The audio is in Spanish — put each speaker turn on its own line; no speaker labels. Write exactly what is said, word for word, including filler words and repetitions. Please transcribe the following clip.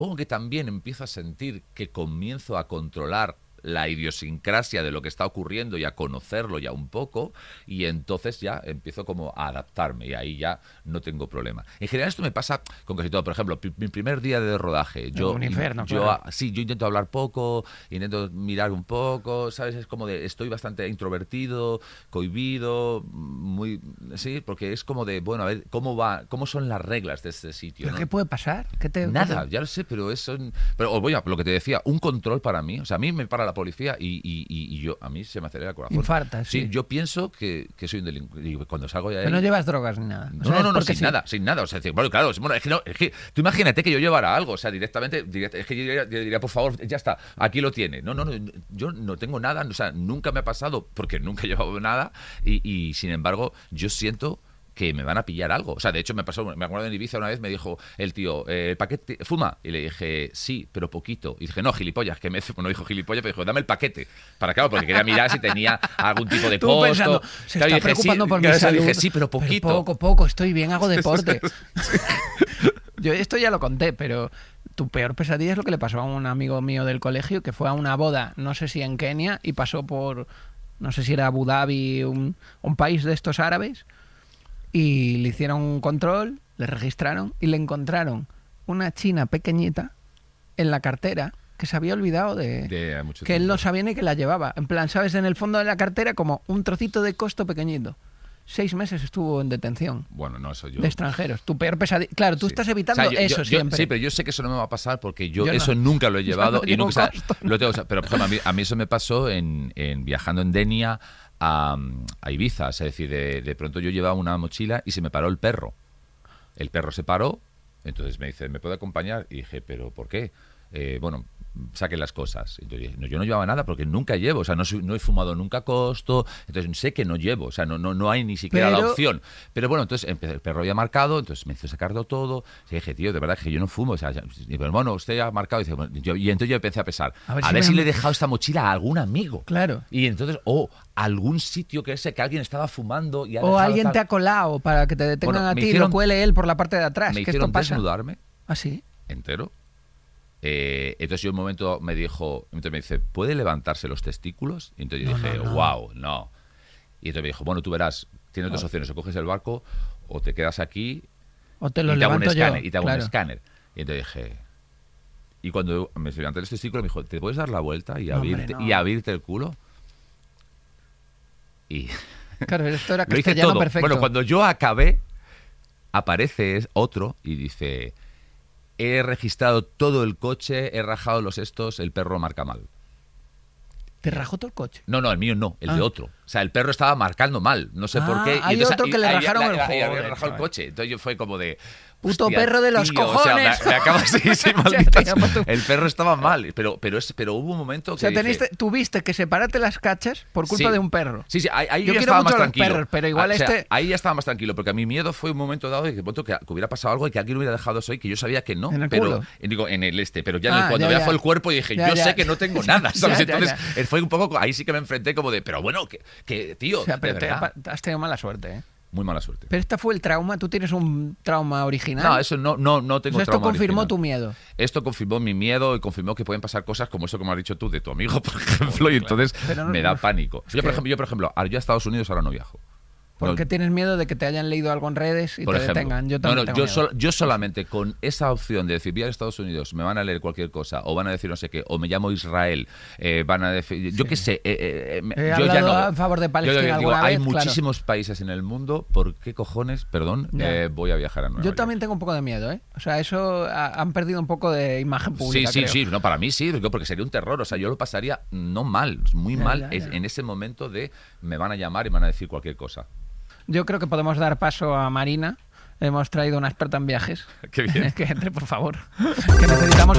Supongo que también empiezo a sentir que comienzo a controlar la idiosincrasia de lo que está ocurriendo y a conocerlo ya un poco, y entonces ya empiezo como a adaptarme y ahí ya no tengo problema. En general esto me pasa con casi todo. Por ejemplo, mi primer día de rodaje, yo,
un infierno,
yo
claro.
sí, yo intento hablar poco, intento mirar un poco, ¿sabes? Es como de, estoy bastante introvertido, cohibido, muy, sí, porque es como de, bueno, a ver, ¿cómo va, cómo son las reglas de este sitio?
¿Pero
¿no?
qué puede pasar? ¿Qué te,
Nada,
qué te...
ya lo sé, pero eso... Pero voy a lo que te decía, un control para mí, o sea, a mí me para la policía y, y, y, y yo a mí se me acelera el corazón.
Infartas, sí.
Sí, yo pienso que, que soy un delincuente. Y cuando salgo de ahí...
Pero no llevas drogas ni nada.
No, no, no, no sin sí. nada, sin nada. O sea, bueno, claro, bueno, es que no, es que tú imagínate que yo llevara algo, o sea, directamente, direct, es que yo diría, yo diría, por favor, ya está, aquí lo tiene. No, no, no, yo no tengo nada, o sea, nunca me ha pasado porque nunca he llevado nada y, y sin embargo, yo siento que me van a pillar algo. O sea, de hecho me pasó, me acuerdo en Ibiza una vez me dijo el tío, eh, ¿paquete fuma? Y le dije, sí, pero poquito. Y dije, no, gilipollas, que me no dijo gilipollas, pero dijo, dame el paquete. Para claro, porque quería mirar si tenía algún tipo de posto.
Pensando, se claro, está preocupando sí, por mi salud.
Dije, sí, pero poquito.
Pero poco, poco, estoy bien, hago deporte. Yo esto ya lo conté, pero tu peor pesadilla es lo que le pasó a un amigo mío del colegio que fue a una boda, no sé si en Kenia, y pasó por, no sé si era Abu Dhabi, un, un país de estos árabes, y le hicieron un control, le registraron y le encontraron una china pequeñita en la cartera que se había olvidado de, de que tiempo. Él no sabía ni que la llevaba. En plan, ¿sabes? En el fondo de la cartera como un trocito de costo pequeñito. Seis meses estuvo en detención.
Bueno, no, eso yo...
De extranjeros. Tu peor pesadilla. Claro, tú sí. estás evitando o sea, yo, eso
yo,
siempre.
Yo, sí, pero yo sé que eso no me va a pasar porque yo,
yo
eso
no.
nunca lo he llevado.
No
y nunca,
costo,
lo tengo, pero por ejemplo, a mí, a mí eso me pasó en, en viajando en Denia a, a Ibiza. Es decir, de, de pronto yo llevaba una mochila y se me paró el perro. El perro se paró, entonces me dice, ¿me puede acompañar? Y dije, ¿pero por qué? Eh, bueno, saquen las cosas. Entonces, no, yo no llevaba nada porque nunca llevo, o sea, no, no he fumado nunca costo, entonces sé que no llevo, o sea, no, no, no hay ni siquiera pero... la opción. Pero bueno, entonces el perro ya marcado, entonces me hizo sacarlo todo, y dije, tío, de verdad que yo no fumo, o sea, y, pero bueno, usted ya ha marcado, y, dice, bueno, yo, y entonces yo empecé a pensar, a ver, a si, ver si le he dejado esta mochila a algún amigo.
Claro.
Y entonces, o oh, algún sitio que sé que alguien estaba fumando y ha
o alguien
tal...
te ha colado para que te detengan
bueno,
a ti
hicieron...
y lo cuele él por la parte de atrás.
Me
que
hicieron
esto pasa.
desnudarme.
¿Ah, sí?
Entero. Eh, entonces yo un momento me dijo, entonces me dice, ¿puede levantarse los testículos? Y entonces yo
no,
dije,
no, no.
wow, no. Y entonces me dijo, bueno, tú verás, tienes dos opciones, o coges el barco o te quedas aquí
o te lo
y te hago un
levanto
escáner,
yo.
y te hago
claro.
un escáner. Y entonces dije, y cuando me levanté los testículos me dijo, ¿te puedes dar la vuelta y,
no,
abrirte,
hombre, no.
y abrirte el culo? Y
claro, esto era
lo hice
castellano
todo.
perfecto.
Bueno, cuando yo acabé, aparece otro y dice, he registrado todo el coche, he rajado los estos, el perro marca mal.
¿Te rajó todo el coche?
No, no, el mío no, el
ah.
de otro. O sea, el perro estaba marcando mal, no sé
ah,
por qué. Y
hay
entonces,
otro que
y,
le
y,
rajaron
y,
el
y,
juego.
Y había rajado el coche. Entonces yo fue como de...
Puto
hostia,
perro de los
tío,
cojones.
O sea, me, me acaba, sí, sí, maldita. El perro estaba mal, pero, pero, es, pero hubo un momento que.
O sea,
dije,
teniste, tuviste que separarte las cachas por culpa
sí,
de un perro.
Sí, sí, ahí, ahí
yo
ya
quiero
estaba
mucho
más
los
tranquilo.
perros, pero igual
ah,
este.
O sea, ahí ya estaba más tranquilo, porque a mi miedo fue un momento dado de que, que, que hubiera pasado algo y que alguien hubiera dejado eso ahí, que yo sabía que no.
¿En el
pero,
culo?
Digo, en el este, pero ya
ah,
cuando
ya,
ya,
ya
fue el cuerpo y dije,
ya,
yo
ya.
sé que no tengo nada, ¿sabes?
ya, ya,
Entonces
ya.
fue un poco, ahí sí que me enfrenté como de, pero bueno, que, que tío,
o sea, pero
de
te,
verdad.
has tenido mala suerte, ¿eh?
Muy mala suerte.
Pero este fue el trauma. ¿Tú tienes un trauma original?
No, eso no, no, no tengo
o sea, esto
trauma
confirmó
original.
tu miedo.
Esto confirmó mi miedo y confirmó que pueden pasar cosas como eso que me has dicho tú de tu amigo, por ejemplo, y entonces no, me da pánico. Yo, por ejemplo, yo, por ejemplo, yo a Estados Unidos ahora no viajo.
¿Por qué
no,
tienes miedo de que te hayan leído algo en redes y
por
te
ejemplo,
detengan? Yo también
no, no,
tengo
yo,
miedo.
sol, yo solamente con esa opción de decir, voy a Estados Unidos, me van a leer cualquier cosa, o van a decir no sé qué, o me llamo Israel, eh, van a decir, yo sí. qué sé, eh, eh,
He
yo ya no.
a favor de Palestina
yo, yo,
alguna
digo, hay
vez,
muchísimos
claro.
países en el mundo, ¿por qué cojones, perdón, eh, voy a viajar a Nueva
Yo
York?
también tengo un poco de miedo, ¿eh? O sea, eso ha, han perdido un poco de imagen pública.
Sí, sí,
creo.
sí, no, para mí sí, porque sería un terror, o sea, yo lo pasaría no mal, muy
ya,
mal
ya, ya.
en ese momento de me van a llamar y me van a decir cualquier cosa.
Yo creo que podemos dar paso a Marina. Hemos traído una experta en viajes.
Qué bien.
Que entre, por favor. Que necesitamos